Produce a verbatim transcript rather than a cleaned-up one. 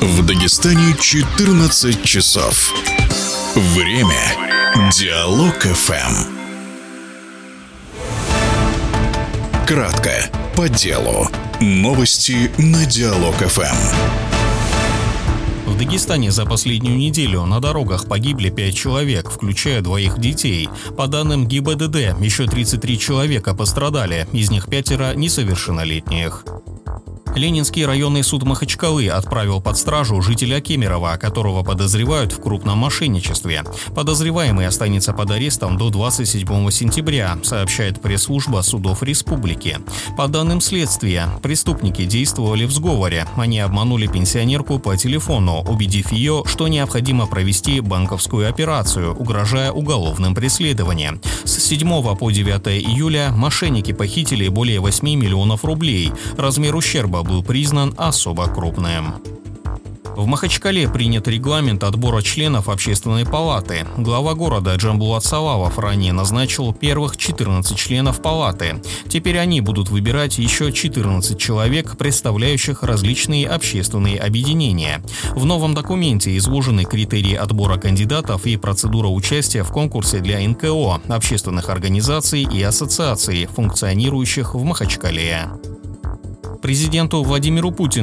В Дагестане четырнадцать часов. Время Диалог эф эм. Кратко, по делу. Новости на Диалог эф эм. В Дагестане за последнюю неделю на дорогах погибли пять человек, включая двоих детей. По данным гэ и бэ дэ дэ, еще тридцать три человека пострадали, из них пятеро несовершеннолетних. Ленинский районный суд Махачкалы отправил под стражу жителя Кемерово, которого подозревают в крупном мошенничестве. Подозреваемый останется под арестом до двадцать седьмого сентября, сообщает пресс-служба судов республики. По данным следствия, преступники действовали в сговоре. Они обманули пенсионерку по телефону, убедив ее, что необходимо провести банковскую операцию, угрожая уголовным преследованием. С седьмого по девятое июля мошенники похитили более восьми миллионов рублей. Размер ущерба был признан особо крупным. В Махачкале принят регламент отбора членов Общественной палаты. Глава города Джамбулат Салавов ранее назначил первых четырнадцать членов палаты. Теперь они будут выбирать еще четырнадцать человек, представляющих различные общественные объединения. В новом документе изложены критерии отбора кандидатов и процедура участия в конкурсе для эн ка о, общественных организаций и ассоциаций, функционирующих в Махачкале. Президенту Владимиру Путину